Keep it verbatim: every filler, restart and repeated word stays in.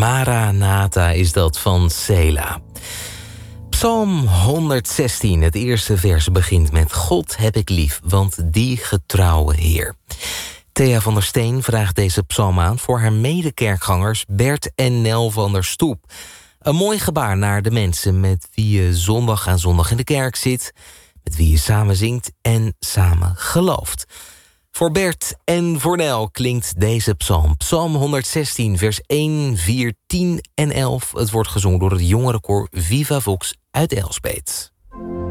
Maranatha is dat van Sela. Psalm honderdzestien, het eerste vers begint met: God heb ik lief, want die getrouwe Heer. Thea van der Steen vraagt deze psalm aan voor haar medekerkgangers Bert en Nel van der Stoep. Een mooi gebaar naar de mensen met wie je zondag aan zondag in de kerk zit, met wie je samen zingt en samen gelooft. Voor Bert en voor Nel klinkt deze psalm. Psalm honderdzestien, vers één, vier, tien en elf. Het wordt gezongen door het jongerenkoor Viva Vox uit Elspeet.